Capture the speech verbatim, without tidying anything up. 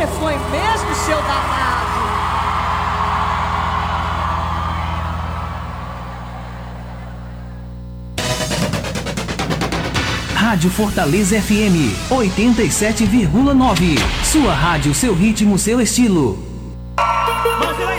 foi mesmo, seu danado. Rádio Fortaleza F M, oitenta e sete vírgula nove. Sua rádio, seu ritmo, seu estilo. Mas